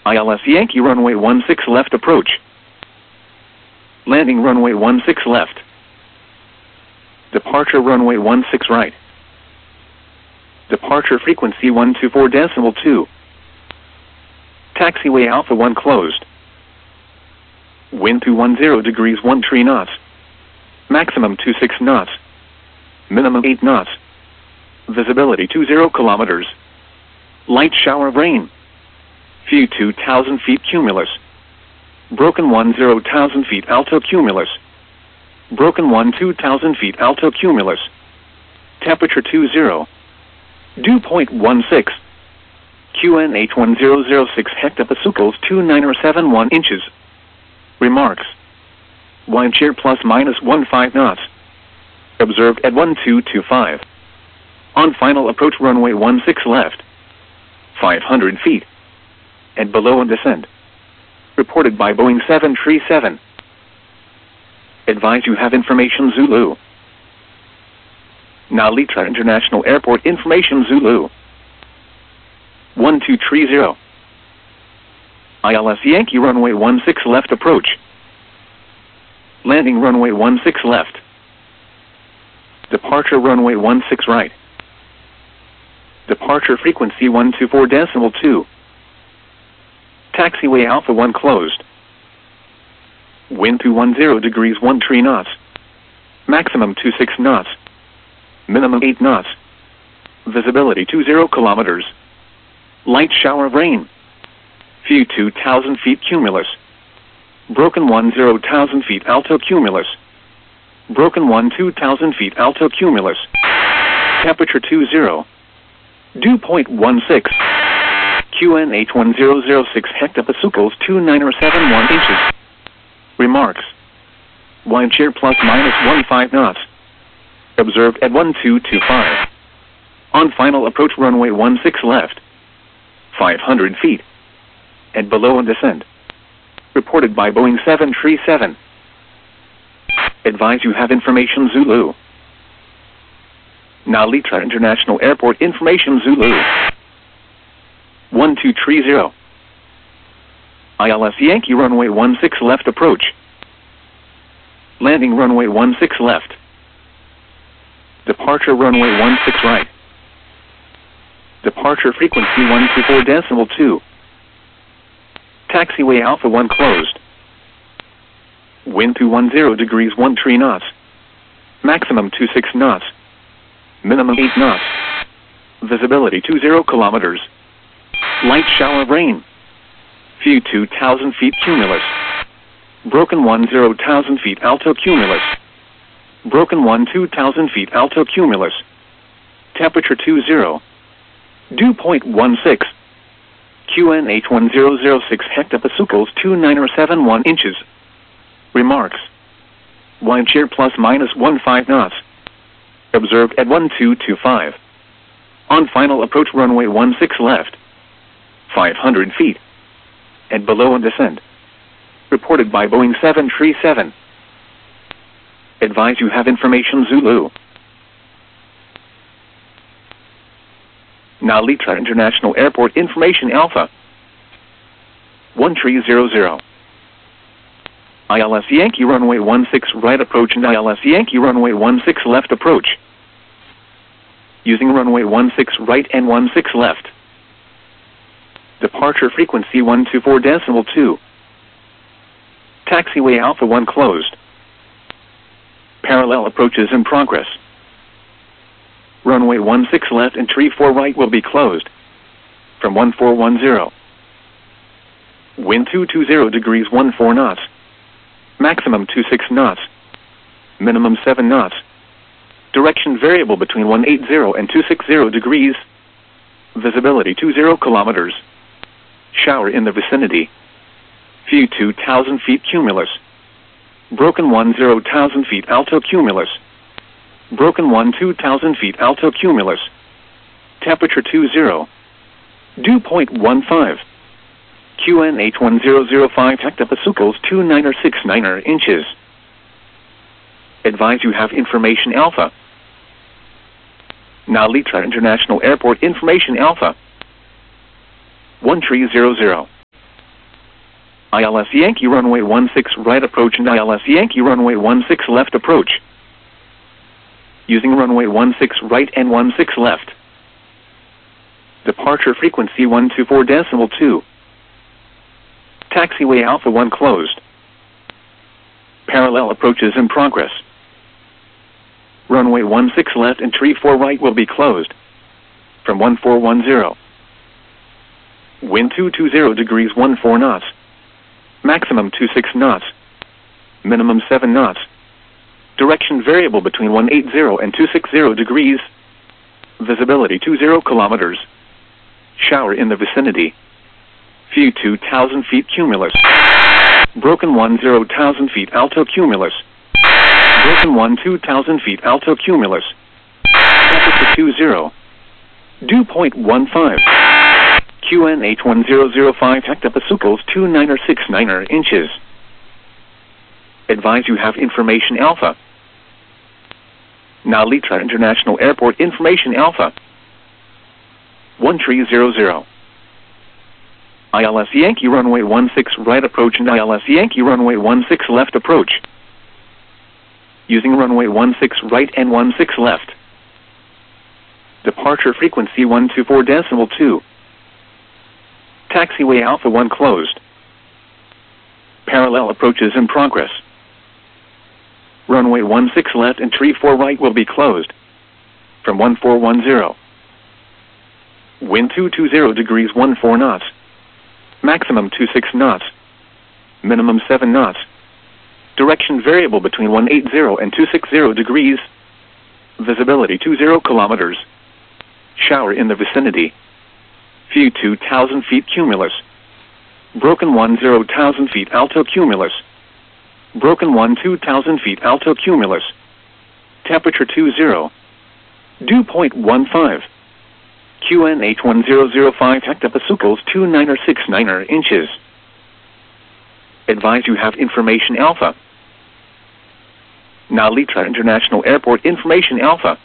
ILS Yankee runway 16 left approach. Landing runway 16 left. Departure runway 16 right. Departure frequency 124.2. Taxiway Alpha 1 closed. Wind 210 degrees 13 knots. Maximum 26 knots. Minimum 8 knots. Visibility 20 kilometers. Light shower of rain. View 2,000 feet cumulus. Broken 10,000 feet alto cumulus. Broken 2,000 feet alto cumulus. Temperature 20. Dew point 16. QNH 1006 hectopascals 2971 inches. Remarks. Wind shear plus minus 15 knots. Observed at 1225. On final approach runway 16 left. 500 feet. And below on descent. Reported by Boeing 737. Advise you have information Zulu. Nalita International Airport information Zulu. 1230. ILS Yankee runway 16 left approach. Landing runway 16 left. Departure runway 16 right. Departure frequency 124.2. Taxiway Alpha 1 closed. Wind 210 degrees 13 knots. Maximum 26 knots. Minimum 8 knots. Visibility 20 kilometers. Light shower of rain. View 2,000 feet cumulus. Broken 10,000 feet alto cumulus. Broken 2,000 feet alto cumulus. Temperature 20. Dew point 16. QNH 1006 hectopascals 2971 inches. Remarks. Wind shear plus minus 15 knots. Observed at 1225. On final approach runway 16 left. 500 feet. And below on descent. Reported by Boeing 737. Advise you have information Zulu. Nalita International Airport information Zulu. 1230. ILS Yankee runway 16 left approach. Landing runway 16 left. Departure runway 16 right. Departure frequency 124.2. Taxiway Alpha 1 closed. Wind 210 degrees 13 knots. Maximum 26 knots. Minimum 8 knots. Visibility 20 kilometers. Light shower of rain. View 2,000 feet cumulus. Broken 10,000 feet alto cumulus. Broken 2,000 feet alto cumulus. Temperature 20. Dew point 16. QNH 1006 hectopascals 2971 inches. Remarks. Wind shear plus minus 15 knots. Observed at 1225. On final approach runway 16 left. 500 feet. And below on descent. Reported by Boeing 737. Advise you have information Zulu. Nalita International Airport information Alpha. 1300. ILS Yankee runway 16 right approach and ILS Yankee runway 16 left approach. Using runway 16 right and 16 left. Departure frequency 124.2. Taxiway Alpha 1 closed. Parallel approaches in progress. Runway 16 left and 34 right will be closed. From 1410. Wind 220 degrees 14 knots. Maximum 26 knots. Minimum 7 knots. Direction variable between 180 and 260 degrees. Visibility 20 kilometers. Shower in the vicinity. View 2,000 feet cumulus. Broken 10,000 feet alto cumulus. Broken 2,000 feet alto cumulus. Temperature 20. Dew point 15. QNH 1005 hectopascals 2969 inches. Advise you have information Alpha. Nalita International Airport information Alpha. 1300. ILS Yankee runway 16 right approach and ILS Yankee runway 16 left approach. Using runway 16 right and 16 left. Departure frequency 124.2. Taxiway Alpha 1 closed. Parallel approaches in progress. Runway 16 left and tree 4 right will be closed. From 1410. Wind 220 degrees 14 knots. Maximum 26 knots. Minimum 7 knots. Direction variable between 180 and 260 degrees. Visibility 20 kilometers. Shower in the vicinity. View 2,000 feet cumulus. Broken 10,000 feet alto cumulus. Broken 2,000 feet alto cumulus. Temperature 20. Dew point 15. QNH 1005 hectopascals 2969 inches. Advise you have information Alpha. Now Litra International Airport information Alpha. 1300. ILS Yankee runway 16 right approach and ILS Yankee runway 16 left approach. Using runway 16 right and 16 left. Departure frequency 124.2. Taxiway Alpha 1 closed. Parallel approaches in progress. Runway 16 left and tree 4 right will be closed. From 1410. Wind 220 degrees 14 knots. Maximum 26 knots. Minimum 7 knots. Direction variable between 180 and 260 degrees. Visibility 20 kilometers. Shower in the vicinity. View 2,000 feet cumulus. Broken 10,000 feet alto cumulus. Broken 2,000 feet alto cumulus. Temperature 20. Dew point 15. QNH 1005 hectopascals 2969 inches. Advise you have information Alpha. Now Litra International Airport information Alpha.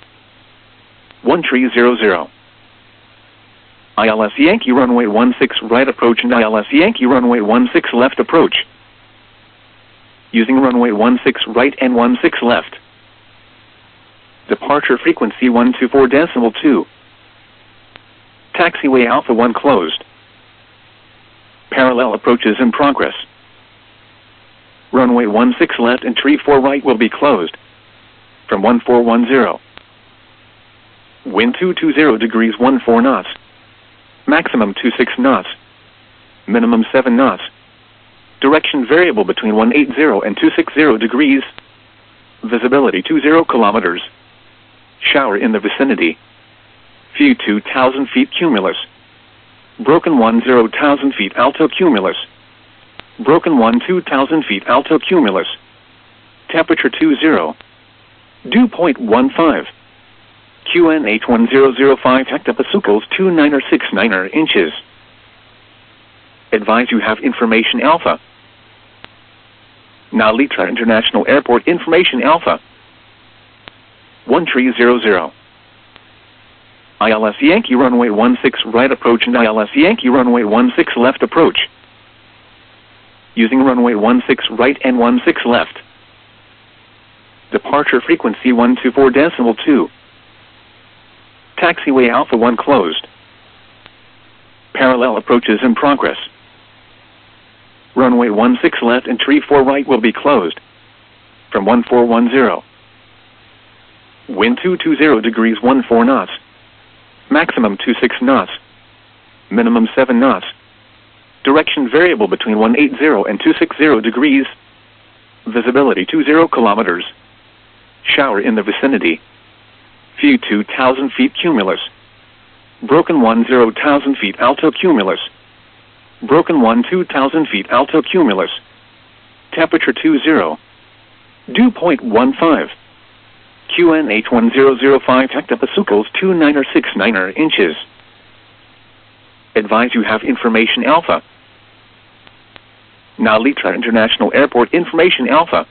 1300. ILS Yankee runway 16 right approach and ILS Yankee runway 16 left approach. Using runway 16 right and 16 left. Departure frequency 124.2. Taxiway Alpha 1 closed. Parallel approaches in progress. Runway 16 left and tree 4 right will be closed. From 1410. Wind 220 degrees 14 knots. Maximum 26 knots. Minimum 7 knots. Direction variable between 180 and 260 degrees. Visibility 20 kilometers. Shower in the vicinity. View 2,000 feet cumulus. Broken 10,000 feet alto cumulus. Broken 2,000 feet alto cumulus. Temperature 20. Dew point 15. QNH 1005 hectopascals 2969 inches. Advise you have information Alpha. Now Litra International Airport information Alpha. 1300. ILS Yankee runway 16 right approach and ILS Yankee runway 16 left approach. Using runway 16 right and 16 left. Departure frequency 124.2. Taxiway Alpha 1 closed. Parallel approaches in progress. Runway 16 left and tree 4 right will be closed. From 1410. Wind 220 degrees 14 knots. Maximum 26 knots. Minimum 7 knots. Direction variable between 180 and 260 degrees. Visibility 20 kilometers. Shower in the vicinity. View 2,000 feet cumulus. Broken 10,000 feet alto cumulus. Broken 2,000 feet alto cumulus. Temperature 20. Dew point 15. QNH 1005 hectopascals 2969 inches. Advise you have information Alpha. Now Litra International Airport information Alpha.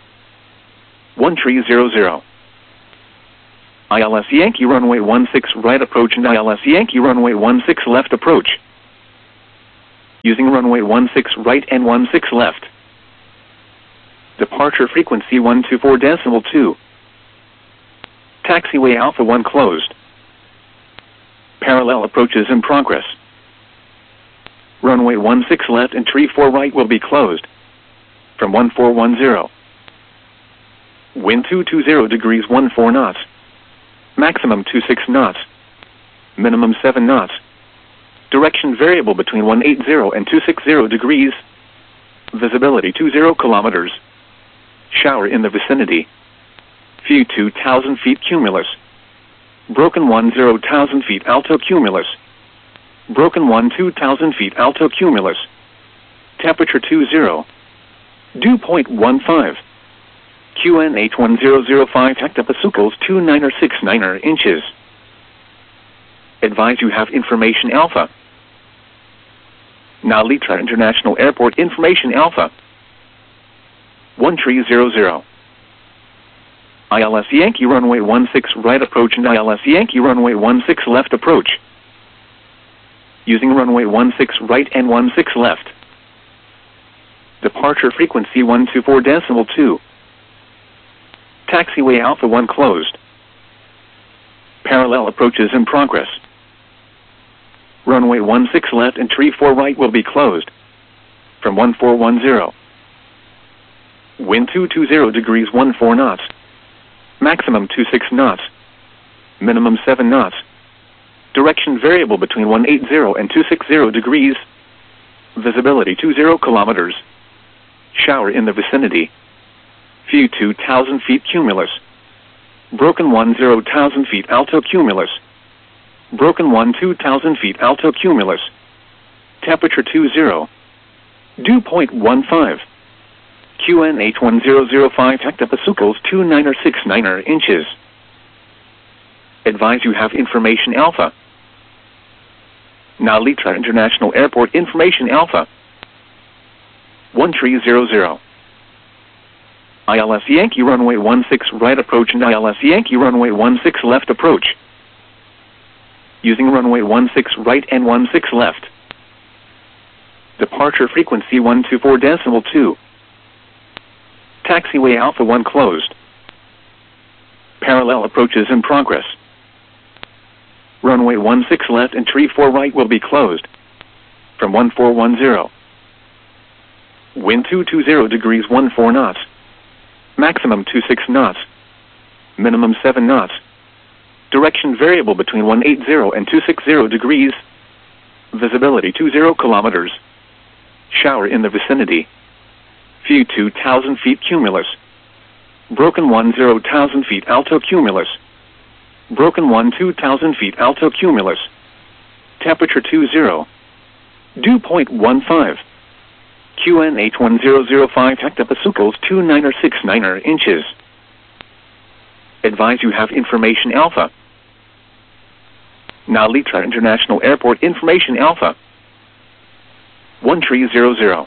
1300. ILS Yankee runway 16 right approach and ILS Yankee runway 16 left approach. Using runway 16 right and 16 left. Departure frequency 124.2. Taxiway Alpha 1 closed. Parallel approaches in progress. Runway 16 left and tree 4 right will be closed. From 1410. Wind 220 degrees 14 knots. Maximum 26 knots. Minimum 7 knots. Direction variable between 180 and 260 degrees. Visibility 20 kilometers. Shower in the vicinity. View 2,000 feet cumulus. Broken 10,000 feet alto cumulus. Broken 2,000 feet alto cumulus. Temperature 20. Dew point 15. QNH1005 hectopascals 2969 inches. Advise you have information Alpha. Now Litra International Airport information Alpha. 1300. ILS Yankee runway 16 right approach and ILS Yankee runway 16 left approach. Using runway 16 right and 16 left. Departure frequency 124.2. Taxiway Alpha 1 closed. Parallel approaches in progress. Runway 16 left and tree 4 right will be closed. From 1410. Wind 220 degrees 14 knots. Maximum 26 knots. Minimum 7 knots. Direction variable between 180 and 260 degrees. Visibility 20 kilometers. Shower in the vicinity. View 2,000 feet cumulus. Broken 10,000 feet alto cumulus. Broken 2,000 feet alto cumulus. Temperature 20. Dew point 15. QNH1005 hectopascals 2969 inches. Advise you have information Alpha. Now Litra International Airport information Alpha. 1300. ILS Yankee runway 16 right approach and ILS Yankee runway 16 left approach. Using runway 16 right and 16 left. Departure frequency 124.2. Taxiway Alpha 1 closed. Parallel approaches in progress. Runway 16 left and tree 4 right will be closed. From 1410. Wind 220 degrees 14 knots. Maximum 26 knots. Minimum 7 knots. Direction variable between 180 and 260 degrees. Visibility 20 kilometers. Shower in the vicinity. View 2,000 feet cumulus. Broken 10,000 feet alto cumulus. Broken 2,000 feet alto cumulus. Temperature 20. Dew point 15. QNH1005 hectopascals 2969 inches. Advise you have information Alpha. Now Litra International Airport information Alpha. 1300.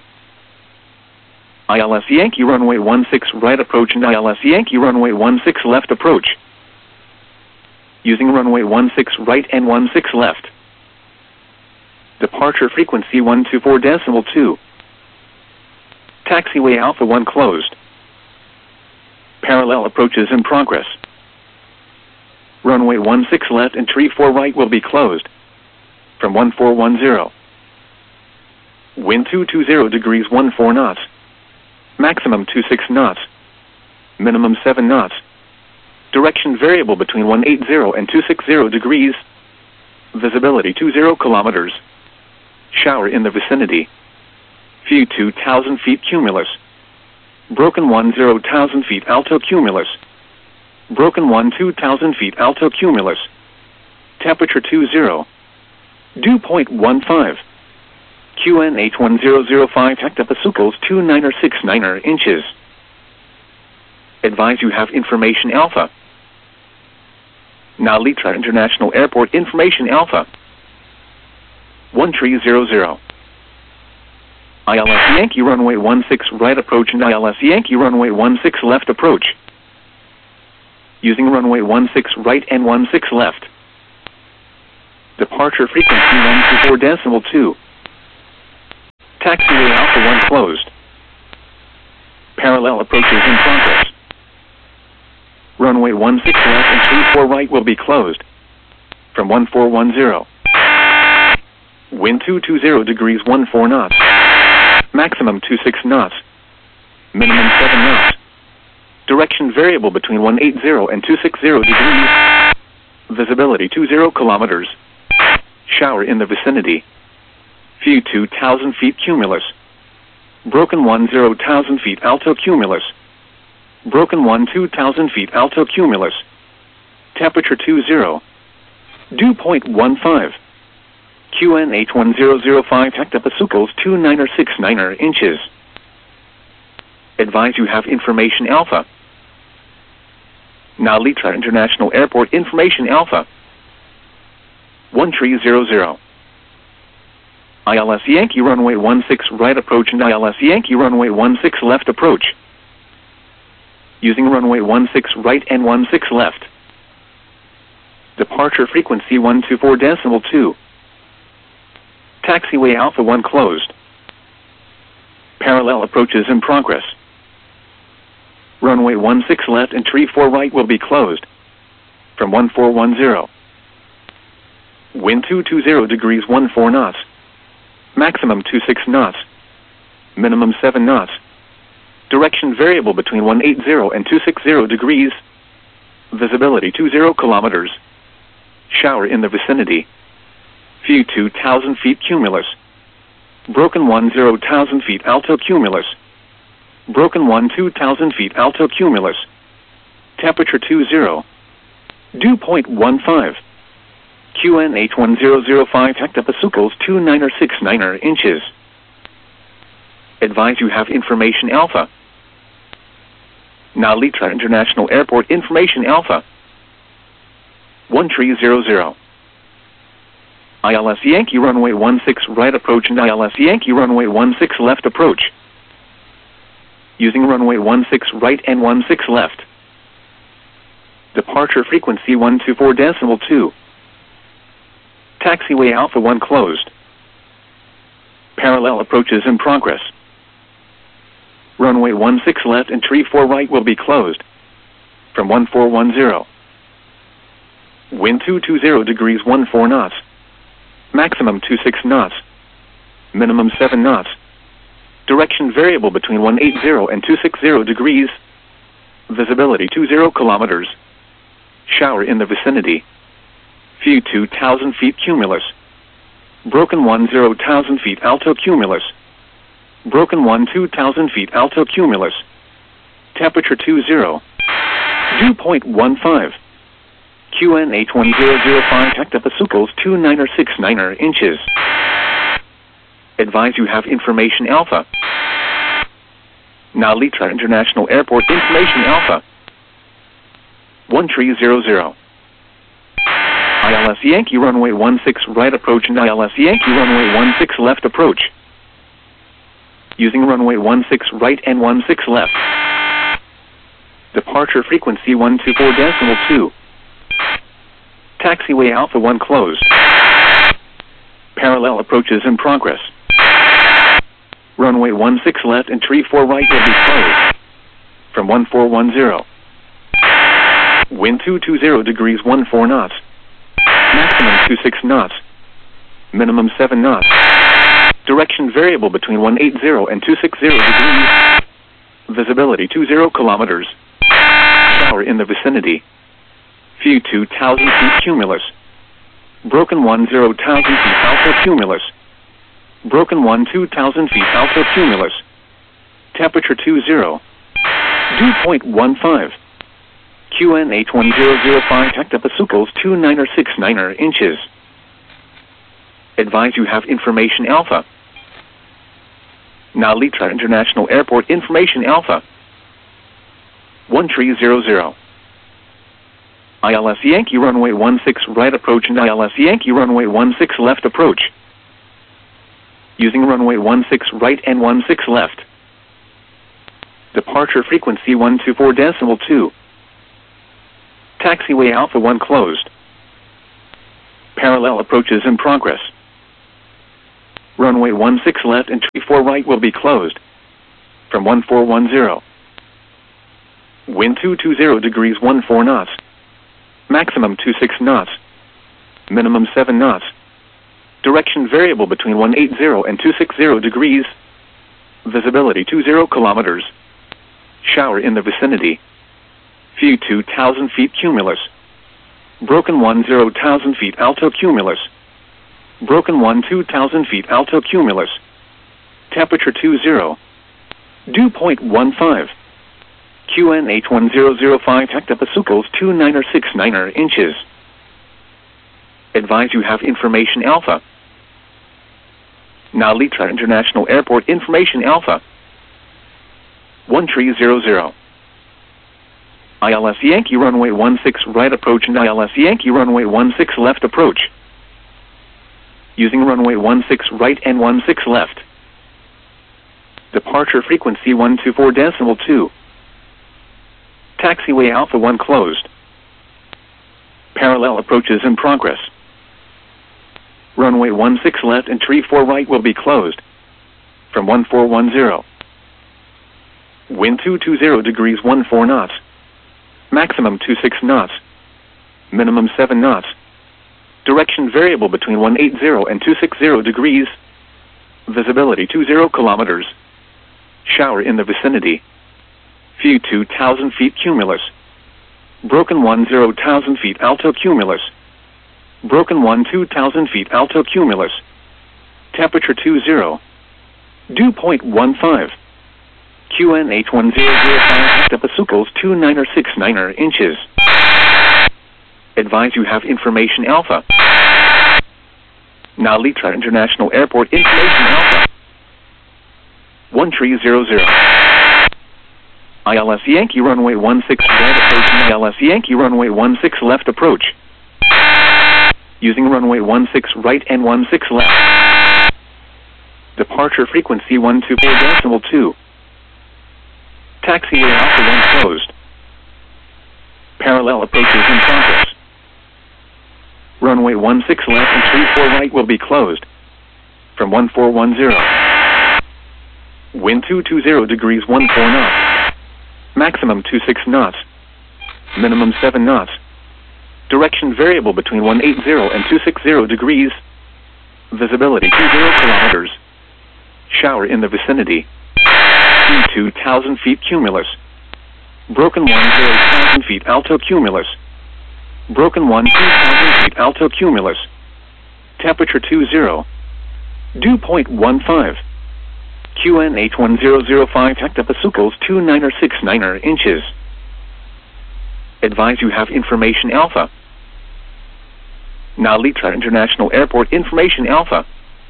ILS Yankee runway 16 right approach and ILS Yankee runway 16 left approach. Using runway 16 right and 16 left. Departure frequency 124.2. Taxiway Alpha 1 closed. Parallel approaches in progress. Runway 16 left and tree 4 right will be closed. From 1410. Wind 220 degrees 14 knots. Maximum 26 knots. Minimum 7 knots. Direction variable between 180 and 260 degrees. Visibility 20 kilometers. Shower in the vicinity. View 2,000 feet cumulus. Broken 10,000 feet alto cumulus. Broken 2,000 feet alto cumulus. Temperature 20. Dew point 15. QNH1005 hectopascals 2969 inches. Advise you have information Alpha. Now Litra International Airport information Alpha. 1300. ILS Yankee runway 16 right approach and ILS Yankee runway 16 left approach. Using runway 16 right and 16 left. Departure frequency 124.2. Taxiway Alpha 1 closed. Parallel approaches in progress. Runway 16 left and 34 right will be closed. From 1410. Wind 220 degrees 14 knots. Maximum 26 knots. Minimum 7 knots. Direction variable between 180 and 260 degrees. Visibility 20 kilometers. Shower in the vicinity. View 2,000 feet cumulus. Broken 10,000 feet alto cumulus. Broken 2,000 feet alto cumulus. Temperature 20. Dew point 15. QNH 1005 hectopascals 2969 inches. Advise you have information Alpha. Now Litra International Airport information Alpha. 1300. ILS Yankee runway 16 right approach and ILS Yankee runway 16 left approach. Using runway 16 right and 16 left. Departure frequency 124.2. Taxiway Alpha 1 closed. Parallel approaches in progress. Runway 16 left and 34 right will be closed. From 1410. Wind 220 degrees 14 knots. Maximum 26 knots. Minimum 7 knots. Direction variable between 180 and 260 degrees. Visibility 20 kilometers. Shower in the vicinity. View 2,000 feet cumulus. Broken 10,000 feet alto cumulus. Broken 2,000 feet alto cumulus. Temperature 20. Dew point 15. QNH 1005 hectopascals 2969 inches. Advise you have information Alpha. Now Litra International Airport information Alpha. 1300. ILS Yankee runway 16 right approach and ILS Yankee runway 16 left approach. Using runway 16 right and 16 left. Departure frequency 124.2. Taxiway Alpha 1 closed. Parallel approaches in progress. Runway 16 left and 34 right will be closed. From 1410. Wind 220 degrees 14 knots. Maximum 26 knots. Minimum 7 knots. Direction variable between 180 and 260 degrees. Visibility 20 kilometers. Shower in the vicinity. View 2,000 feet cumulus. Broken 10,000 feet alto cumulus. Broken 2,000 feet alto cumulus. Temperature 20. Dew point 15. QNH 1005 hectopascals 2969 inches. Advise you have information Alpha. Now Litra International Airport information Alpha. 1300. ILS Yankee runway 16 right approach and ILS Yankee runway 16 left approach. Using runway 16 right and 16 left. Departure frequency 124.2. Taxiway Alpha 1 closed. Parallel approaches in progress. Runway 16 left and 34 right will be closed. From 1410. Wind 220 degrees 14 knots. Maximum 26 knots. Minimum 7 knots. Direction variable between 180 and 260 degrees. Visibility 20 kilometers. Shower in the vicinity. View 2,000 feet cumulus. Broken 10,000 feet alto cumulus. Broken 2,000 feet alto cumulus. Temperature 20. Dew point 15. QNH 1005 hectopascals 2969 inches. Advise you have information Alpha. Now Litra International Airport information Alpha. 1300. ILS Yankee runway 16 right approach and ILS Yankee runway 16 left approach. Using runway 16 right and 16 left. Departure frequency 124.2. Taxiway Alpha 1 closed. Parallel approaches in progress. Runway 16 left and 34 right will be closed. From 1410. Wind 220 degrees 14 knots. Maximum 26 knots. Minimum 7 knots. Direction variable between 180 and 260 degrees. Visibility 20 kilometers. Shower in the vicinity. View 2,000 feet cumulus. Broken 10,000 feet alto cumulus. Broken 2,000 feet alto cumulus. Temperature 20. Dew point 15. QNH1005 hectopascals 2969 inches. Advise you have information alpha. Narita International Airport information alpha. 1300. ILS Yankee runway 16 right approach and ILS Yankee runway 16 left approach. Using runway 16 right and 16 left. Departure frequency 124.2. Taxiway Alpha 1 closed. Parallel approaches in progress. Runway 16 left and 34 right will be closed. From 1410. Wind 220 degrees 14 knots. Maximum 26 knots. Minimum 7 knots. Direction variable between 180 and 260 degrees. Visibility 20 kilometers. Shower in the vicinity. View 2,000 feet cumulus. Broken 10,000 feet alto cumulus. Broken 2,000 feet alto cumulus. Temperature 20. Dew point 15. QNH1005 hectopascals 2969 inches. Advise you have information alpha. Narita International Airport information alpha. 1300. ILS Yankee runway 16 right approach and ILS Yankee runway 16 left approach. Using runway 16 right and 16 left. Departure frequency 124.2. Taxiway Alpha 1 closed. Parallel approaches in progress. Runway 16 left and 34 right will be closed. From 1410. Wind 220 degrees 14 knots. Maximum 26 knots. Minimum 7 knots. Direction variable between 180 and 260 degrees. Visibility 20 kilometers. Shower in the vicinity. 2,000 feet cumulus. Broken 10,000 feet alto cumulus. Broken 2,000 feet alto cumulus. Temperature 20. Dew point 15. QNH1005 hectopascals 2969 inches. Advise you have information alpha. Narita International Airport information alpha.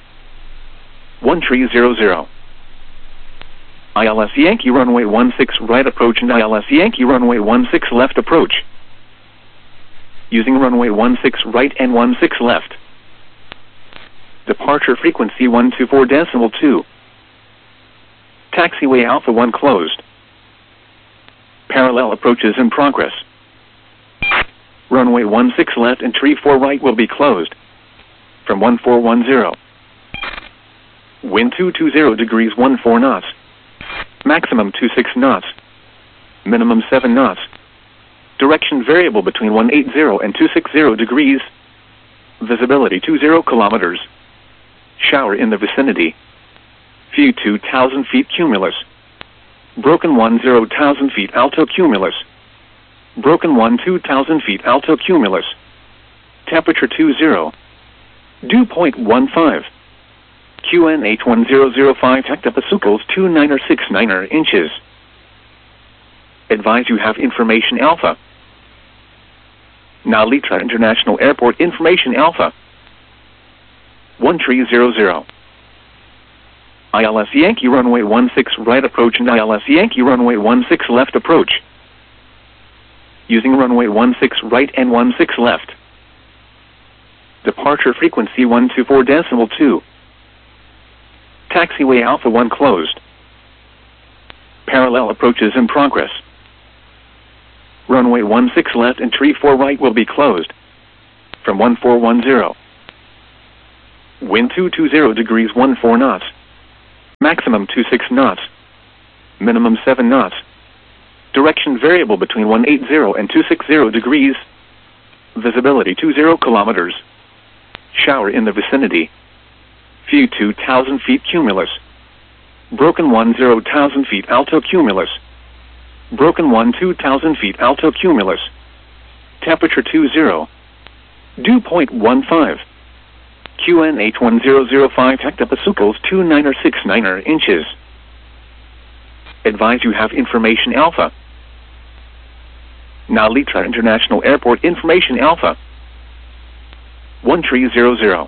1300. ILS Yankee runway 16 right approach and ILS Yankee runway 16 left approach. Using runway 16 right and 16 left. Departure frequency 124.2. Taxiway Alpha 1 closed. Parallel approaches in progress. Runway 16 left and 34 right will be closed. From 1410. Wind 220 degrees 14 knots. Maximum 26 knots. Minimum 7 knots. Direction variable between 180 and 260 degrees. Visibility 20 kilometers. Shower in the vicinity. View 2,000 feet cumulus. Broken 10,000 feet alto cumulus. Broken 2,000 feet alto cumulus. Temperature 20. Dew point 15. QNH1005 hectopascals 2969 inches. Advise you have information alpha. Narita International Airport information alpha. 1300. ILS Yankee runway 16 right approach and ILS Yankee runway 16 left approach. Using runway 16 right and 16 left. Departure frequency 124.2. Taxiway Alpha 1 closed. Parallel approaches in progress. Runway 16 left and 34 right will be closed. From 1410. Wind 220 degrees 14 knots. Maximum 26 knots. Minimum 7 knots. Direction variable between 180 and 260 degrees. Visibility 20 kilometers. Shower in the vicinity. View 2,000 feet cumulus. Broken 10,000 feet alto cumulus. Broken 2,000 feet alto cumulus. Temperature 20. Dew point 15. QNH1005 hectopascals 2969 inches. Advise you have information alpha. Nalitra International Airport information alpha. 1300.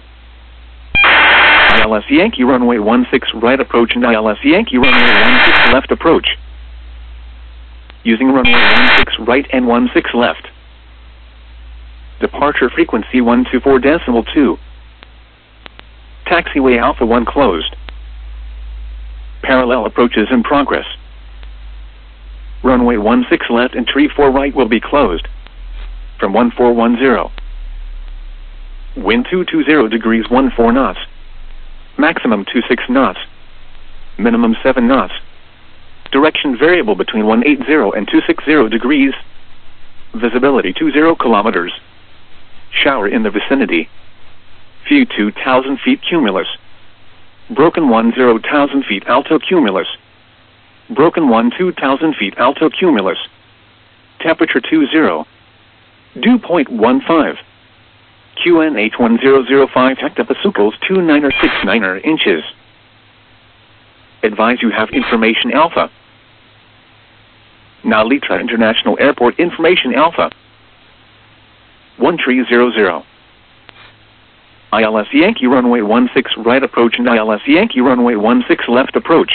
ILS Yankee runway 16 right approach and ILS Yankee runway 16 left approach. Using runway 16 right and 16 left. Departure frequency 124.2. Taxiway Alpha 1 closed. Parallel approaches in progress. Runway 16 left and 34 right will be closed. From 1410. Wind 220 degrees 14 knots. Maximum 26 knots. Minimum 7 knots. Direction variable between 180 and 260 degrees. Visibility 20 kilometers. Shower in the vicinity. View 2,000 feet cumulus. Broken 10,000 feet alto cumulus. Broken 2,000 feet alto cumulus. Temperature 20. Dew point 15. QNH1005 hectopascals 2969 inches. Advise you have information alpha. Nalitra International Airport information alpha. 1300. ILS Yankee runway 16 right approach and ILS Yankee runway 16 left approach.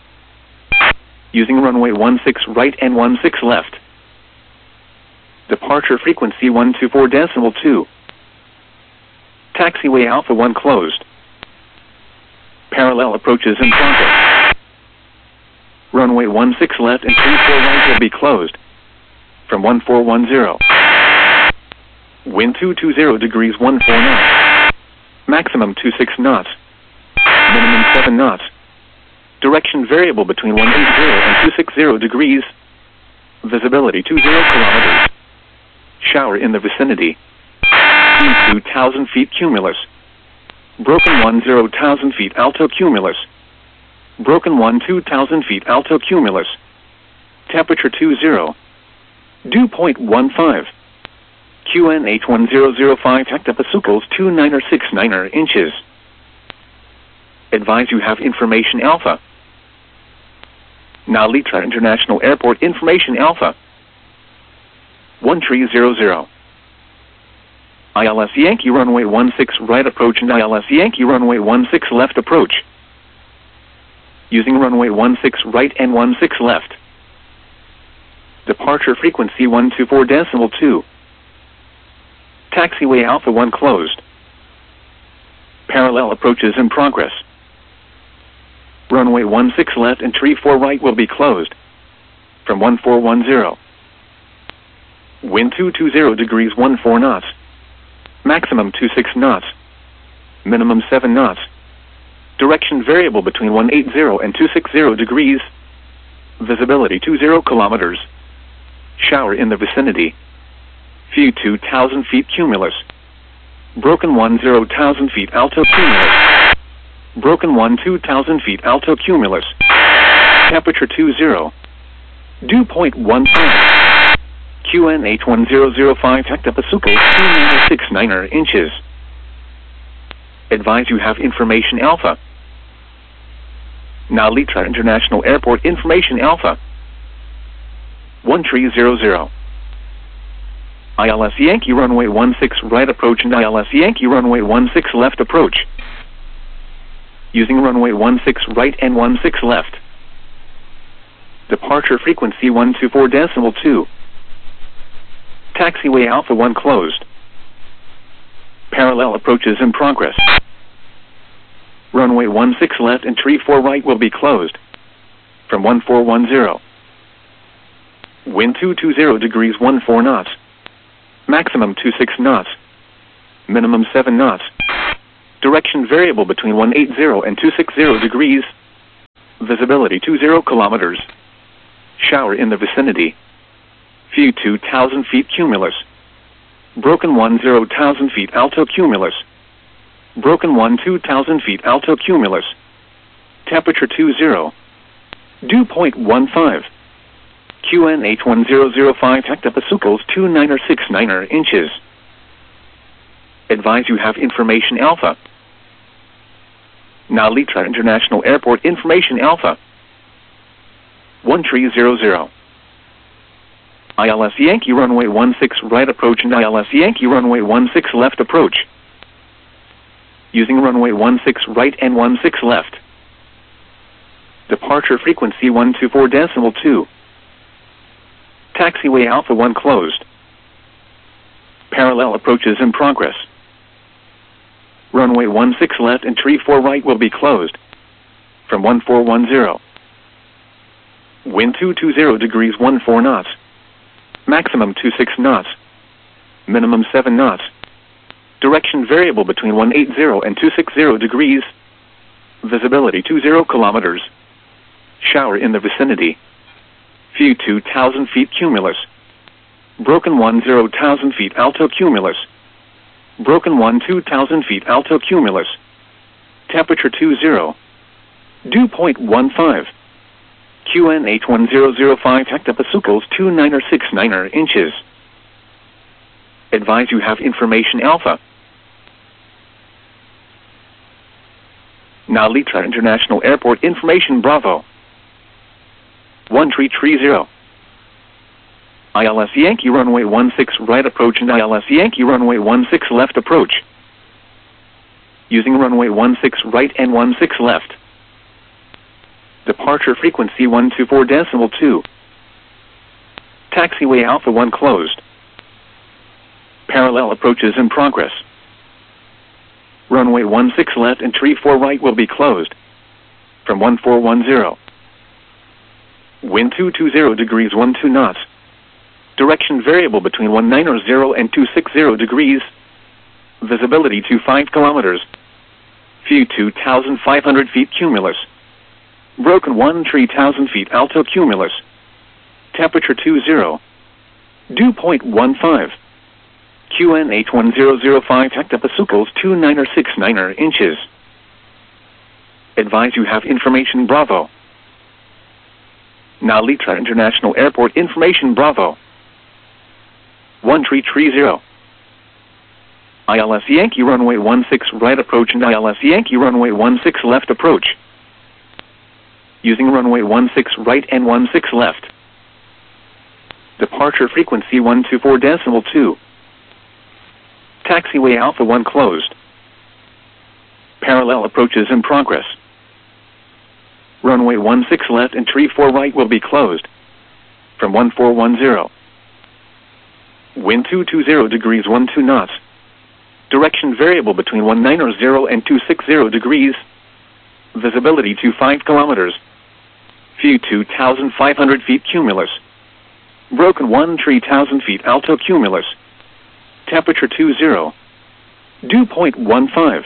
Using runway 16 right and 16 left. Departure frequency 124.2. Taxiway Alpha 1 closed. Parallel approaches in progress. Runway 16 left and 34 right will be closed. From 1410. Wind 220 degrees 14 knots. Maximum 26 knots. Minimum 7 knots. Direction variable between 180 and 260 degrees. Visibility 20 kilometers. Shower in the vicinity. 2,000 feet cumulus. Broken 10,000 feet alto cumulus. Broken 2,000 feet alto cumulus. Temperature 20. Dew point 15. QNH1005 hectopascals 2969 inches. Advise you have information alpha. Nalitra International Airport information alpha. 1300. ILS Yankee runway 16 right approach and ILS Yankee runway 16 left approach. Using runway 16 right and 16 left. Departure frequency 124.2. Taxiway Alpha 1 closed. Parallel approaches in progress. Runway 16 left and 34 right will be closed. From 1410. Wind 220 degrees 14 knots. Maximum 26 knots. Minimum 7 knots. Direction variable between 180 and 260 degrees. Visibility 20 kilometers. Shower in the vicinity. View 2,000 feet cumulus. Broken 10,000 feet alto cumulus. Broken 2,000 feet alto cumulus. Temperature 20. Dew point 15. QNH1005 hectopascals 2969 inches. Advise you have information alpha. Nalitra International Airport information alpha. 1300. ILS Yankee runway 16 right approach and ILS Yankee runway 16 left approach. Using runway 16 right and 16 left. Departure frequency 124.2. Taxiway Alpha 1 closed. Parallel approaches in progress. Runway 16 left and 34 right will be closed. From 1410. Wind 220 degrees 14 knots. Maximum 26 knots. Minimum 7 knots. Direction variable between 180 and 260 degrees. Visibility 20 kilometers. Shower in the vicinity. View 2,000 feet cumulus. Broken 10,000 feet alto cumulus. Broken 2,000 feet alto cumulus. Temperature 20. Dew point 15. QNH1005 hectopascals 2969 inches. Advise you have information alpha. Narita International Airport information alpha. 1300. ILS Yankee runway 16 right approach and ILS Yankee runway 16 left approach. Using runway 16 right and 16 left. Departure frequency 124.2. Taxiway Alpha 1 closed. Parallel approaches in progress. Runway 16 left and tree 4 right will be closed. From 1410. Wind 220 degrees 14 knots. Maximum 26 knots. Minimum 7 knots. Direction variable between 180 and 260 degrees. Visibility 20 kilometers. Shower in the vicinity. View 2,000 feet cumulus. Broken 10,000 feet alto cumulus. Broken 2,000 feet alto cumulus. Temperature 20. Dew point 15. QNH1005 hectopascals 2969 inches. Advise you have information alpha. Narita International Airport information Bravo. 1330. ILS Yankee runway 16 right approach and ILS Yankee runway 16 left approach. Using runway 16 right and 16 left. Departure frequency 124.2. Taxiway Alpha 1 closed. Parallel approaches in progress. Runway 16 left and tree 4 right will be closed. From 1410. Wind 220 degrees 12 knots. Direction variable between 190 and 260 degrees. Visibility 25 kilometers. View 2,500 feet cumulus. Broken 13,000 feet alto cumulus. Temperature 20. Dew point 15. QNH1005 hectopascals 2969 inches. Advise you have information Bravo. Narita International Airport information Bravo. 1330. ILS Yankee runway 16 right approach and ILS Yankee runway 16 left approach. Using runway 16 right and 16 left. Departure frequency 124.2. Taxiway Alpha 1 closed. Parallel approaches in progress. Runway 16 left and tree 4 right will be closed. From 1410. Wind 220 degrees 12 knots. Direction variable between 190 and 260 degrees. Visibility 25 kilometers. View 2,500 feet cumulus. Broken 13,000 feet alto cumulus. Temperature 20. Dew point 15.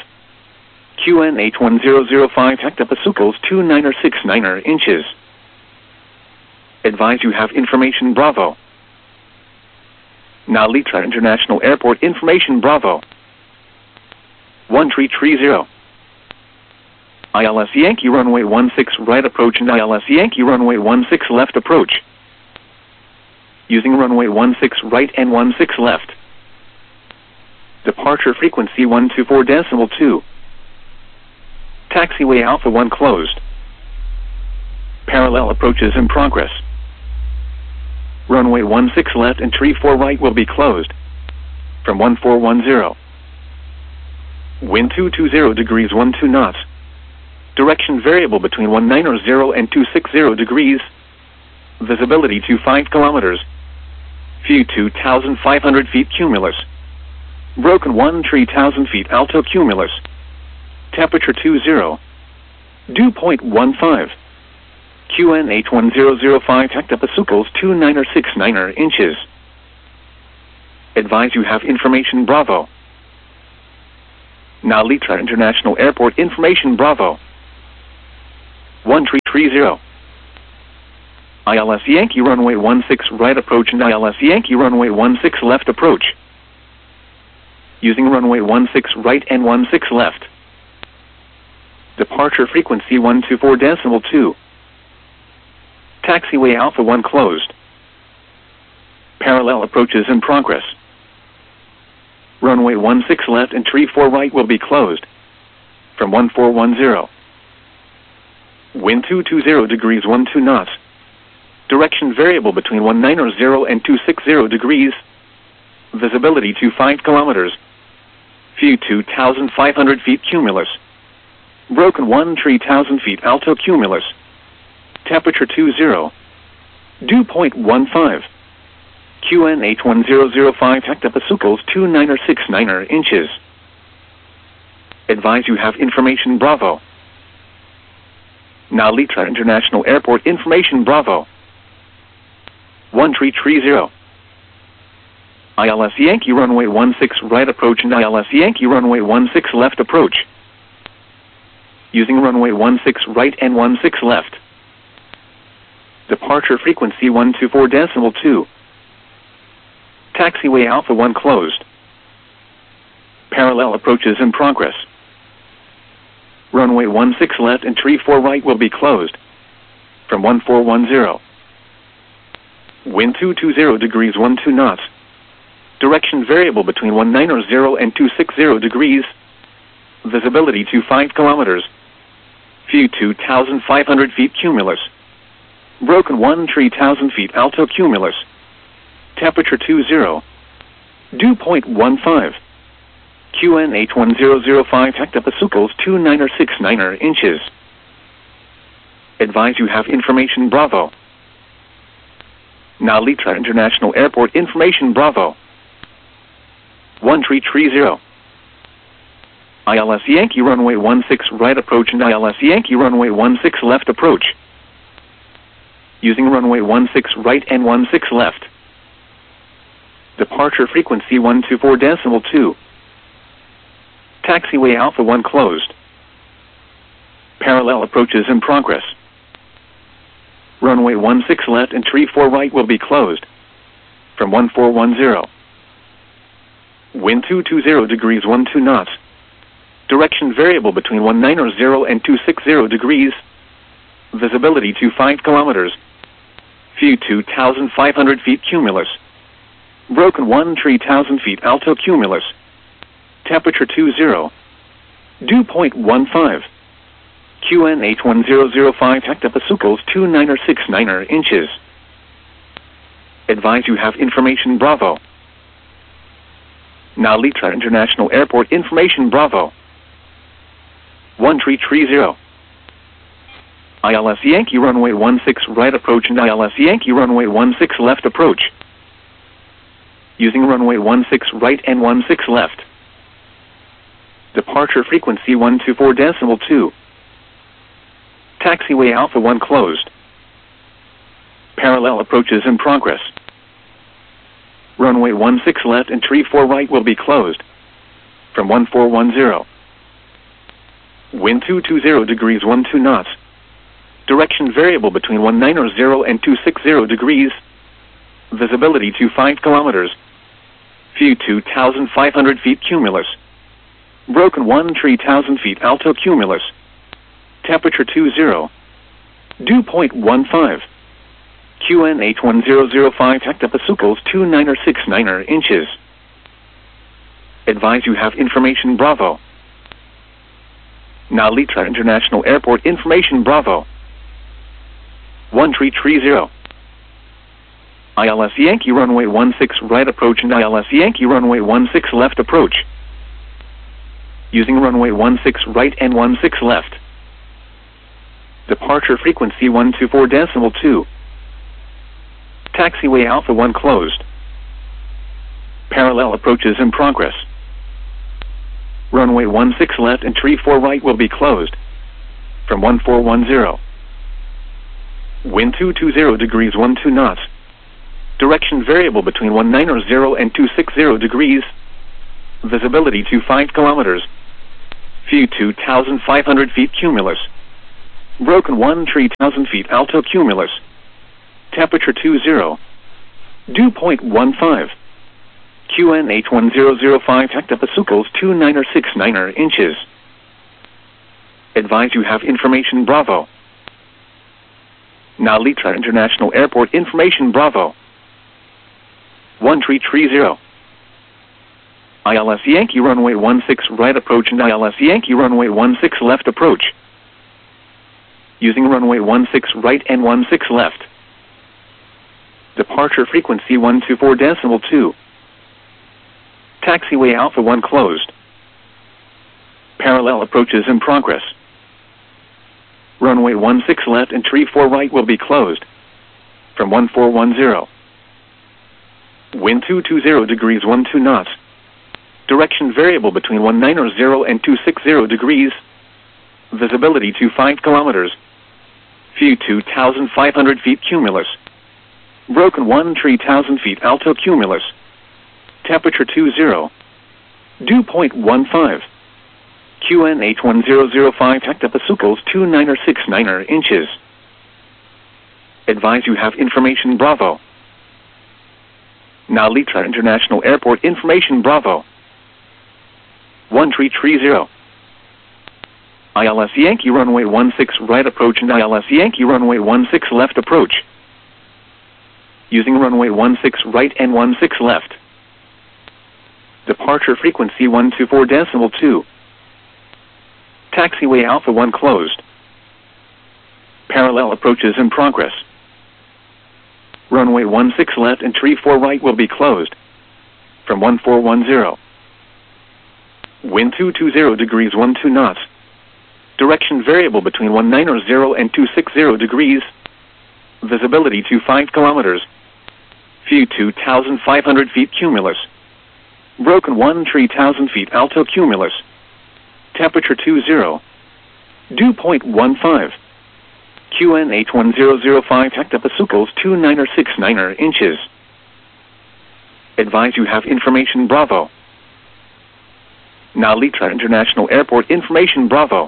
QNH1005 hectopascals 2969 inches. Advise you have information Bravo. Narita International Airport information Bravo. 1330. ILS Yankee runway 16 right approach and ILS Yankee runway 16 left approach. Using runway 16 right and 16 left. Departure frequency 124.2. Taxiway Alpha 1 closed. Parallel approaches in progress. Runway 16 left and tree 4 right will be closed. From 1410. Wind 220 degrees 12 knots. Direction variable between 190 and 260 degrees. Visibility 25 kilometers. View 2,500 feet cumulus. Broken 13,000 feet alto cumulus. Temperature 20. Dew point 15. QNH1005 hectopascals 2969 inches. Advise you have information Bravo. Now Litra International Airport information Bravo. 1330. ILS Yankee runway 16 right approach and ILS Yankee runway 16 left approach. Using runway 16 right and 16 left. Departure frequency 124.2. Taxiway Alpha 1 closed. Parallel approaches in progress. Runway 16 left and 34 right will be closed. From 1410. Wind 220 degrees 12 knots. Direction variable between 190 and 260 degrees. Visibility to 5 kilometers. View 2,500 feet cumulus. Broken 3,000 feet alto cumulus. Temperature 20. Dew point 15. QNH 1005 hectopascals 2969 inches. Advise you have information Bravo. Now Litra International Airport information Bravo. 1330. ILS Yankee runway 16 right approach and ILS Yankee runway 16 left approach. Using runway 16 right and 16 left. Departure frequency 124.2. Taxiway Alpha 1 closed. Parallel approaches in progress. Runway 16 left and 34 right will be closed. From 1410. Wind 220 degrees 12 knots. Direction variable between 190 and 260 degrees. Visibility to 5 kilometers. View 2,500 feet cumulus. Broken 3,000 feet alto cumulus. Temperature 20. Dew point 15. QNH 1005 hectopascals 2969 inches. Advise you have information Bravo. Now Litra International Airport information Bravo. 1330. ILS Yankee runway 16 right approach and ILS Yankee runway 16 left approach. Using runway 16 right and 16 left. Departure frequency 124.2. Taxiway Alpha 1 closed. Parallel approaches in progress. Runway 16 left and 34 right will be closed. From 1410. Wind 220 degrees 12 knots. Direction variable between 190 and 260 degrees. Visibility to 5 kilometers. View 2,500 feet cumulus. Broken 3,000 feet alto cumulus. Temperature 20. Dew point 15. QNH 1005 hectopascals 2969 inches. Advise you have information Bravo. Now Litra International Airport information Bravo. 1330. ILS Yankee runway 16 right approach and ILS Yankee runway 16 left approach. Using runway 16 right and 16 left. Departure frequency 124.2. Taxiway Alpha 1 closed. Parallel approaches in progress. Runway 16 left and 34 right will be closed. From 1410. Wind 220 degrees 12 knots. Direction variable between 190 and 260 degrees. Visibility to 5 kilometers. View 2,500 feet cumulus. Broken 3,000 feet alto cumulus. Temperature 20. Dew point 15. QNH 1005 hectopascals 2969 inches. Advise you have information Bravo. Now Litra International Airport information Bravo. 1330. ILS Yankee runway 16 right approach and ILS Yankee runway 16 left approach. Using runway 16 right and 16 left. Departure frequency 124.2. Taxiway Alpha 1 closed. Parallel approaches in progress. Runway 16 left and 34 right will be closed. From 1410. Wind 220 degrees 12 knots. Direction variable between 190 and 260 degrees. Visibility to 5 kilometers. View 2,500 feet cumulus. Broken 1,000 feet alto cumulus. Temperature 20. Dew point 15. QNH1005 hectopascals 2969 inches. Advise you have information Bravo. Now Litra International Airport information Bravo. 1330. ILS Yankee runway 16 right approach and ILS Yankee runway 16 left approach. Using runway 16 right and 16 left. Departure frequency 124.2. Taxiway Alpha 1 closed. Parallel approaches in progress. Runway 16 left and 34 right will be closed. From 1410. Wind 220 degrees 12 knots. Direction variable between 190 and 260 degrees. Visibility to 5 kilometers. View 2,500 feet cumulus. Broken 1,000 feet alto cumulus. Temperature 20. Dew point 15. QNH1005 hectopascals 2969 inches. Advise you have information Bravo. Now Litra International Airport information Bravo. 1330. ILS Yankee runway 16 right approach and ILS Yankee runway 16 left approach. Using runway 16 right and 16 left. Departure frequency 124.2. Taxiway Alpha 1 closed. Parallel approaches in progress. Runway 16 left and 34 right will be closed. From 1410. Wind 220 degrees 12 knots. Direction variable between 190 and 260 degrees. Visibility to 5 kilometers. View 2,500 feet cumulus. Broken 1,000 feet alto cumulus. Temperature 20. Dew point 15. QNH1005 hectopascals 2969 inches. Advise you have information Bravo. Now Litra International Airport information Bravo.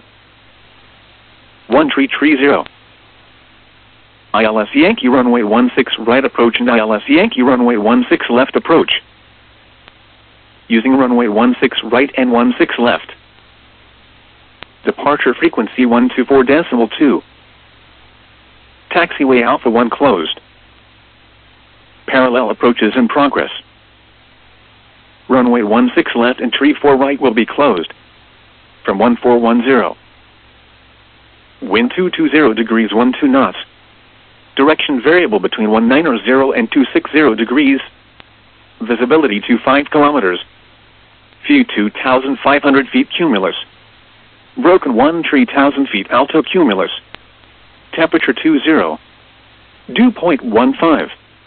1330. ILS Yankee runway 16 right approach and ILS Yankee runway 16 left approach. Using runway 16 right and 16 left. Departure frequency 124.2. Taxiway Alpha 1 closed. Parallel approaches in progress. Runway 16 left and 34 right will be closed. From 1410. Wind 220 degrees 12 knots. Direction variable between 190 and 260 degrees. Visibility to 5 kilometers. View 2,500 feet cumulus. Broken 1,000 feet alto cumulus. Temperature 20. Dew point 15.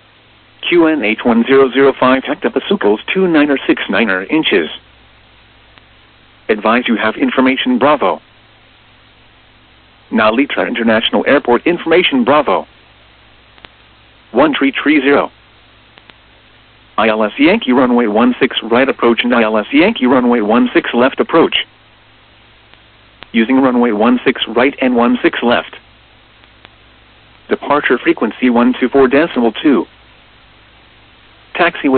QNH1005 hectopascals 2969 inches. Advise you have information Bravo. Now Litra International Airport information Bravo. 1330. ILS Yankee runway 16 right approach and ILS Yankee runway 16 left approach. Using runway 16 right and 16 left. Departure frequency 124.2. 2. Taxiway Alpha 1 closed. Parallel approaches in progress. Runway 16 left and 34 right will be closed. From 1410. Wind 220 degrees 12 knots. Direction variable between 190 and 260 degrees. Visibility to 5 kilometers. View 2,500 feet cumulus. Broken 1,000 feet alto cumulus. Temperature 20. Dew point 15. QNH1005 hectopascals 2969 inches. Advise you have information Bravo. Now Litra International Airport information Bravo. 1331. ILS Yankee runway 16 right approach and ILS Yankee runway 16 left approach. Using runway 16 right and 16 left. Departure frequency 124.2. Parallel approaches in progress.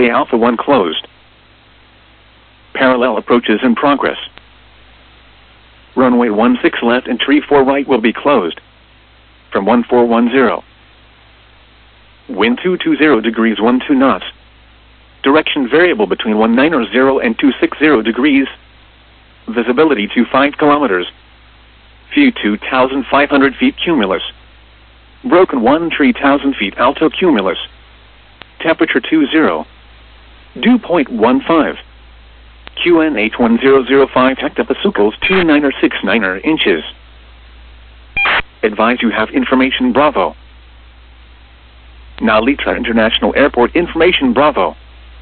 Parallel approaches in progress. Runway 16 left and 34 right will be closed. From 1410. Wind 220 degrees 12 knots. Direction variable between 190 and 260 degrees. Visibility to 5 kilometers. View 2,500 feet cumulus. Broken 1,000 feet alto cumulus. Temperature 20. Dew point 15. QNH1005 hectopascals 2969 inches. Advise you have information Bravo. Now Litra International Airport information Bravo.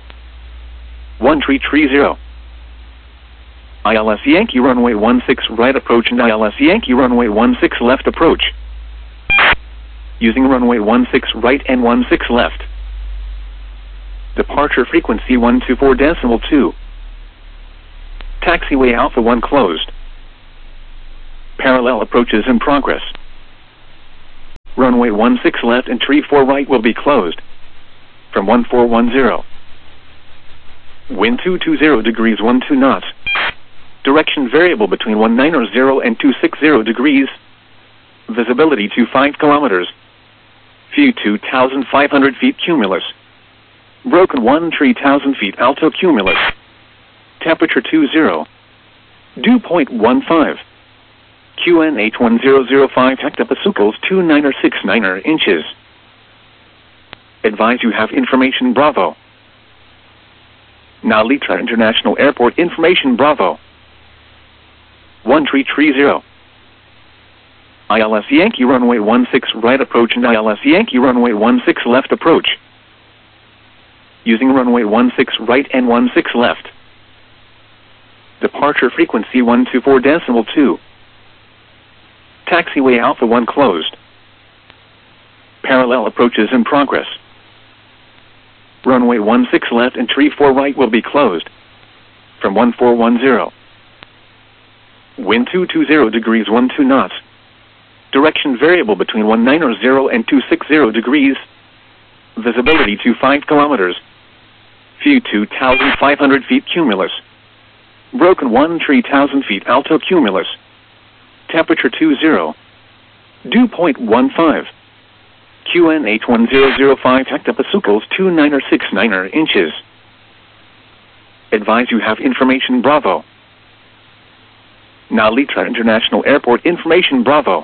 1330. ILS Yankee runway 16 right approach and ILS Yankee runway 16 left approach. Using runway 16 right and 16 left. Departure frequency 124.2. Taxiway Alpha 1 closed. Parallel approaches in progress. Runway 16 left and tree 4 right will be closed. From 1410. Wind 220 degrees 12 knots. Direction variable between 190 and 260 degrees. Visibility to 5 kilometers. View 2,500 feet cumulus. Broken 1 3,000 feet alto cumulus. Temperature 20. Dew point 15. QNH1005 hectopascals 2969 inches. Advise you have information Bravo. Nalitra International Airport information Bravo. 1330. ILS Yankee runway 16 right approach and ILS Yankee runway 16 left approach. Using runway 16 right and 16 left. Departure frequency 124.2. Taxiway Alpha 1 closed. Parallel approaches in progress. Runway 16 left and tree 4 right will be closed. From 1410. Wind 220 degrees 12 knots. Direction variable between 190 and 260 degrees. Visibility to 5 kilometers. View 2,500 feet cumulus. Broken 1 3,000 feet alto cumulus. Temperature 20. Dew point 15. QNH1005 hectopascals 2969 inches. Advise you have information Bravo. Nalitra International Airport information Bravo.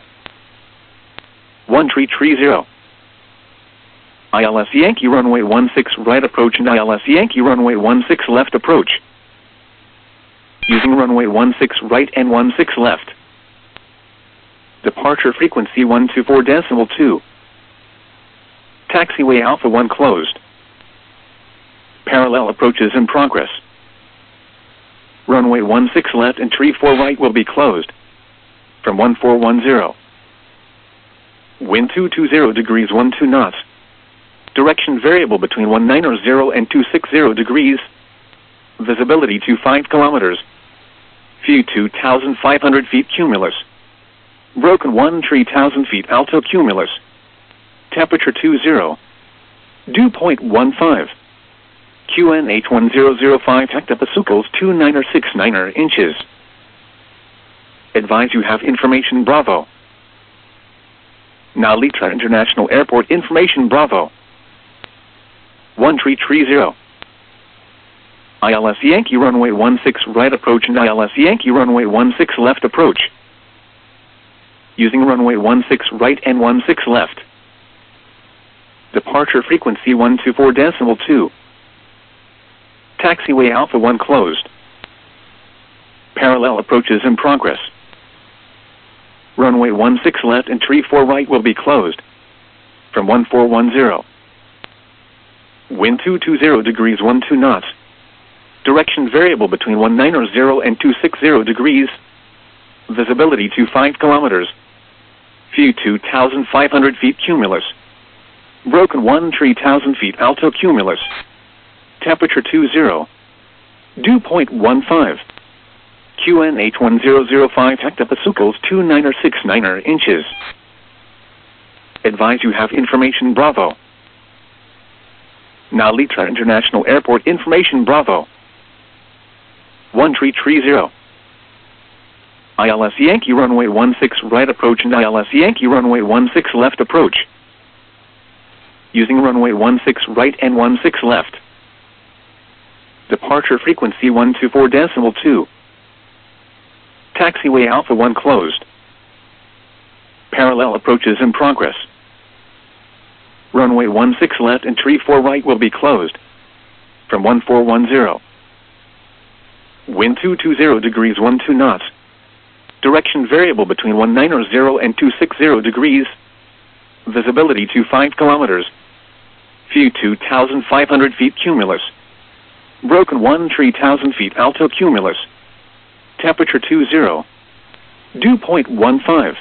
1330. ILS Yankee runway 16 right approach and ILS Yankee runway 16 left approach. Using runway 16 right and 16 left. Departure frequency 124.2. Taxiway Alpha 1 closed. Parallel approaches in progress. Runway 16 left and tree 4 right will be closed. From 1410. Wind 220 degrees 12 knots. Direction variable between 190 and 260 degrees. Visibility to 5 kilometers. View 2,500 feet cumulus. Broken 1 3,000 feet alto cumulus. Temperature 20. Dew point 15. QNH1005 hectopascals 2969 inches. Advise you have information Bravo. Nalitra International Airport information Bravo. 1330. ILS Yankee runway 16 right approach and ILS Yankee runway 16 left approach. Using runway 16 right and 16 left. Departure frequency 124.2. Taxiway Alpha 1 closed. Parallel approaches in progress. Runway 16 left and tree 4 right will be closed. From 1410. Wind 220 degrees 12 knots. Direction variable between 190 and 260 degrees. Visibility to 5 kilometers. View 2,500 feet cumulus. Broken 1 3,000 feet alto cumulus. Temperature 20. Dew point 15. QNH1005 hectopascals 2969 inches. Advise you have information Bravo. Nalitra International Airport information Bravo. 1330. ILS Yankee runway 16 right approach and ILS Yankee runway 16 left approach. Using runway 16 right and 16 left. Departure frequency 124.2. Taxiway Alpha 1 closed. Parallel approaches in progress. Runway 16 left and tree 4 right will be closed. From 1410. Wind 220 degrees 12 knots. Direction variable between 190 and 260 degrees. Visibility to 5 kilometers. View 2,500 feet cumulus. Broken 1 3,000 feet alto cumulus. Temperature 20. Dew point 15.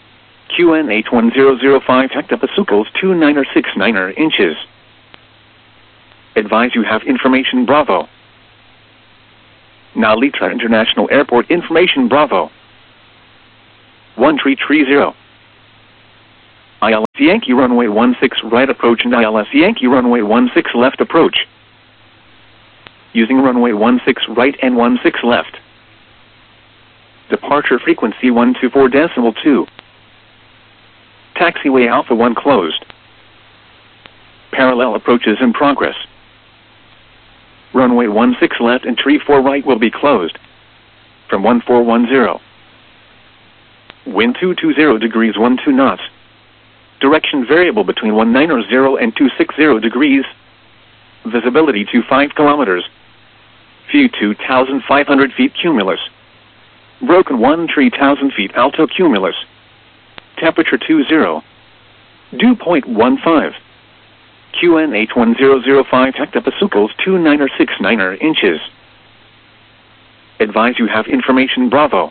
QNH1005 hectopascals 2969 inches. Advise you have information Bravo. Nalitra International Airport information Bravo. 1330. ILS Yankee runway 16 right approach and ILS Yankee runway 16 left approach. Using runway 16 right and 16 left. Departure frequency 124.2. Taxiway Alpha 1 closed. Parallel approaches in progress. Runway 16 left and tree 4 right will be closed. From 1410. Wind 220 degrees 12 knots. Direction variable between 190 and 260 degrees. Visibility to 5 kilometers. View 2,500 feet cumulus. Broken 1,000 feet alto cumulus. Temperature 20. Dew point 15. QN 81005 hectopascals 2969 inches. Advise you have information Bravo.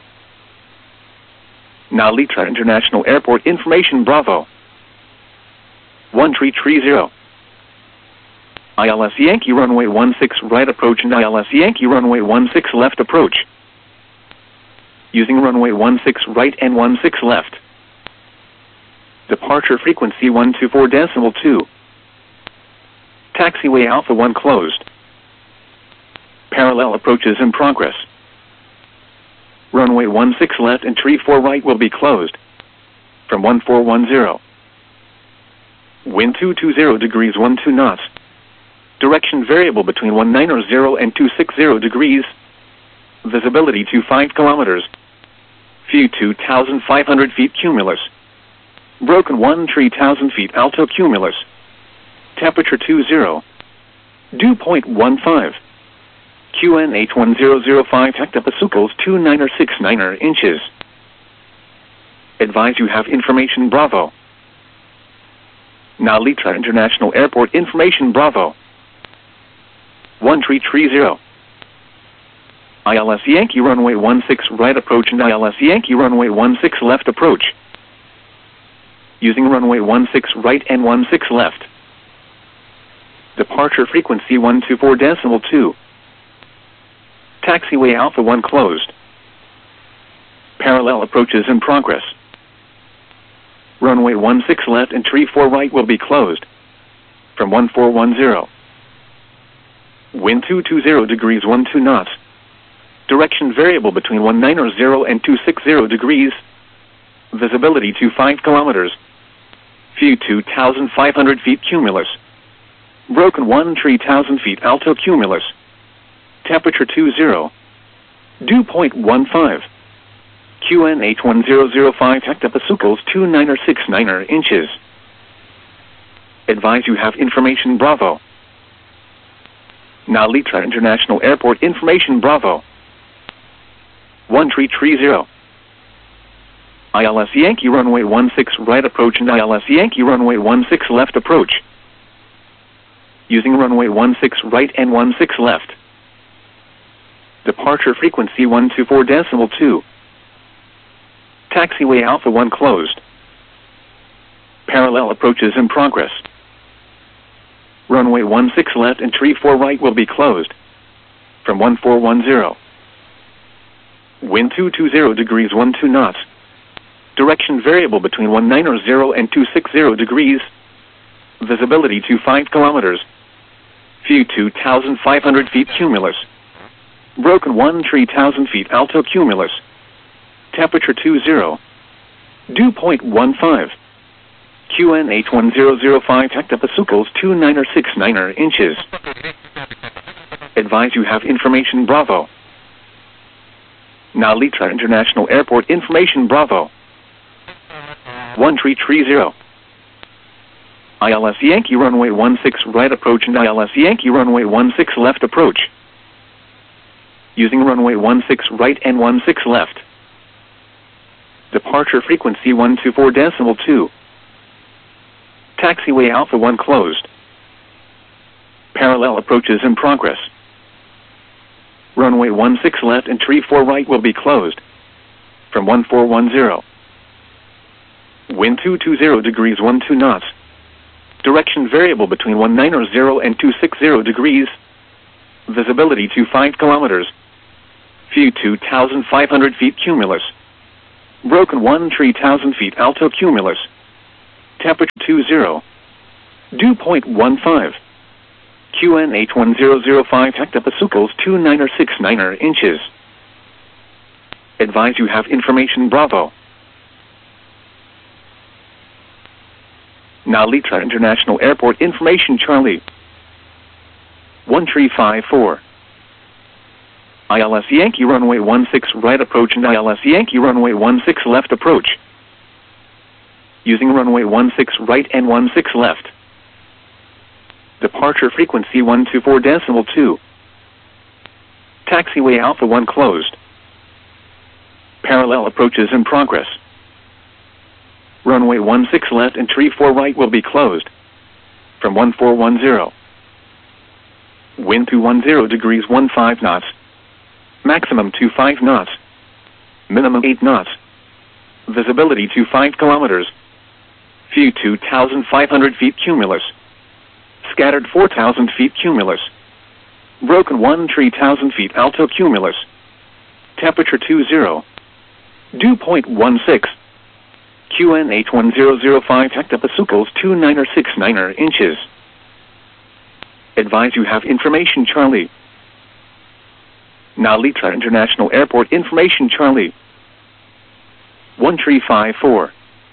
Narita International Airport information Bravo. 1330. ILS Yankee runway 16 right approach and ILS Yankee runway 16 left approach. Using runway 16 right and 16 left. Departure frequency 124.2. Taxiway Alpha 1 closed. Parallel approaches in progress. Runway 16 left and tree 4 right will be closed. From 1410. Wind 220 degrees 12 knots. Direction variable between 190 and 260 degrees. Visibility to 5 kilometers. View 2,500 feet cumulus. Broken 1,000 feet alto cumulus. Temperature 20. Dew point 15. QN 81005 hectopascals 2969 inches. Advise you have information Bravo. Narita International Airport information Bravo. 1330. ILS Yankee runway 16 right approach and ILS Yankee runway 16 left approach. Using runway 16 right and 16 left. Departure frequency 124.2. Taxiway Alpha 1 closed. Parallel approaches in progress. Runway 16 left and tree 4 right will be closed. From 1410. Wind 220 degrees 12 knots. Direction variable between 190 and 260 degrees. Visibility to 5 kilometers. View 2,500 feet cumulus. Broken 1,000 feet alto cumulus. Temperature 20. Dew point 15. QN 81005 hectopascals 2969 inches. Advise you have information Bravo. Narita International Airport information Bravo. 1330. ILS Yankee runway 16 right approach and ILS Yankee runway 16 left approach. Using runway 16 right and 16 left. Departure frequency 124.2. Taxiway Alpha 1 closed. Parallel approaches in progress. Runway 16 left and tree 4 right will be closed. From 1410. Wind 220 degrees 12 knots. Direction variable between 190 and 260 degrees. Visibility to 5 kilometers. View 2,500 feet cumulus. Broken 1,000 feet alto cumulus. Temperature 20. Dew point 15. QN 81005 hectopascals 2969 inches. Advise you have information Bravo. Narita International Airport information Bravo. 1330. ILS Yankee runway 16 right approach and ILS Yankee runway 16 left approach. Using runway 16 right and 16 left. Departure frequency 124.2. Taxiway Alpha 1 closed. Parallel approaches in progress. Runway 16 left and tree 4 right will be closed. From 1410. Wind 220 degrees 12 knots. Direction variable between 190 and 260 degrees. Visibility to 5 kilometers. View 2,500 feet cumulus. Broken 1 3000 feet alto cumulus. Temperature 20. Dew point 15. QNH 1005 hectopascals 2969 inches. Advise you have information Bravo. Nalita International Airport information Charlie. 1354. ILS Yankee runway 16 right approach and ILS Yankee runway 16 left approach. Using runway 16 right and 16 left. Departure frequency 124.2. Taxiway Alpha 1 closed. Parallel approaches in progress. Runway 16 left and 34 right will be closed. From 1410. Wind 210 degrees 15 knots. Maximum 25 knots. Minimum 8 knots. Visibility 25 kilometers. View 2,500 feet cumulus. Scattered 4,000 feet cumulus. Broken 1 3000 feet alto cumulus. Temperature 20. Dew point 16. QNH 1005 hectopascals 2969 inches. Advise you have information Charlie. Nalita International Airport information Charlie. 1354.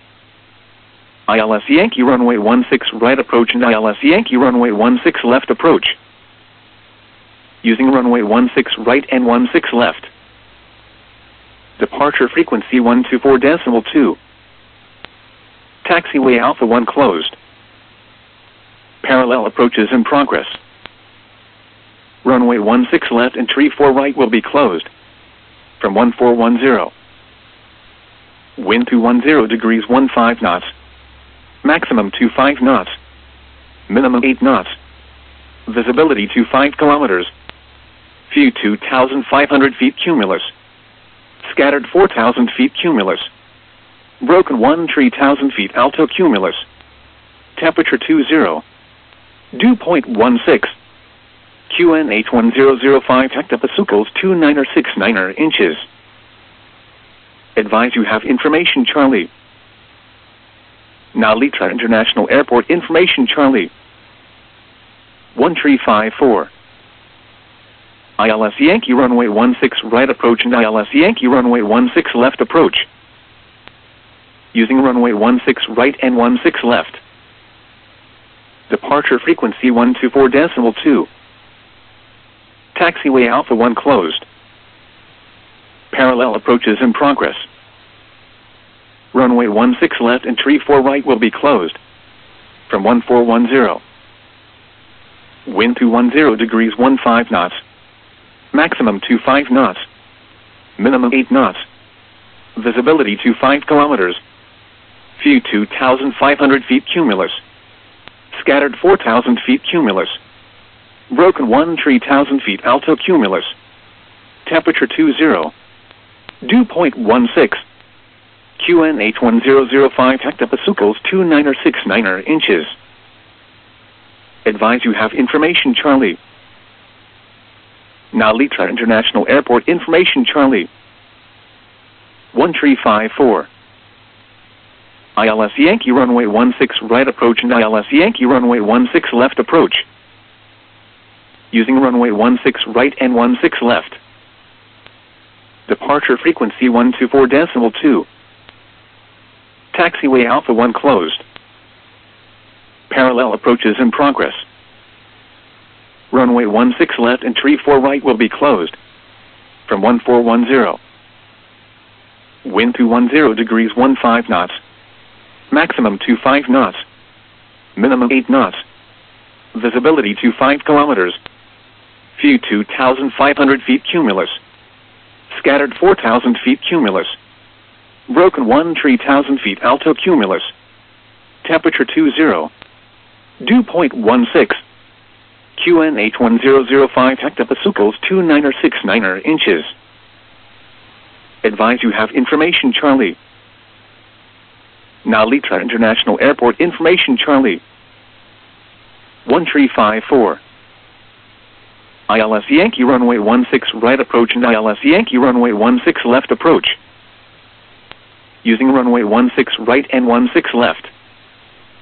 ILS Yankee runway 16 right approach and ILS Yankee runway 16 left approach. Using runway 16 right and 16 left. Departure frequency 124.2. Taxiway Alpha 1 closed. Parallel approaches in progress. Runway 16 left and 34 right will be closed. From 1410. Wind 210 degrees 15 knots. Maximum 25 knots. Minimum 8 knots. Visibility 25 kilometers. View 2,500 feet cumulus. Scattered 4,000 feet cumulus. Broken 1 3000 feet alto cumulus. Temperature 20. Dew point 16. QNH 1005 hectopascals 2969 inches. Advise you have information Charlie. Nalita International Airport information Charlie. 1354. ILS Yankee runway 16 right approach and ILS Yankee runway 16 left approach. Using runway 16 right and 16 left. Departure frequency 124.2. Taxiway Alpha 1 closed. Parallel approaches in progress. Runway 16 left and 34 right will be closed. From 1410. Wind 210 degrees 15 knots. Maximum 25 knots. Minimum 8 knots. Visibility 25 kilometers. View 2,500 feet cumulus. Scattered 4,000 feet cumulus. Broken 1 3000 feet alto cumulus. Temperature 20. Dew point 16. QNH 1005 hectopascals 2969 inches. Advise you have information Charlie. Nalita International Airport information Charlie. 1354. ILS Yankee runway 16 right approach and ILS Yankee runway 16 left approach. Using runway 16 right and 16 left. Departure frequency 124.2. Taxiway Alpha 1 closed. Parallel approaches in progress. Runway 16 left and 34 right will be closed. From 1410. Wind 210 degrees 15 knots. Maximum 25 knots. Minimum 8 knots. Visibility 25 kilometers. View 2,500 feet cumulus. Scattered 4,000 feet cumulus. Broken 1 3000 feet alto cumulus. Temperature 20. Dew point 16. QNH 1005 hectopascals 2969 inches. Advise you have information Charlie. Nalita International Airport information Charlie. 1354. ILS Yankee runway 16 right approach and ILS Yankee runway 16 left approach. using runway 16 right and 16 left.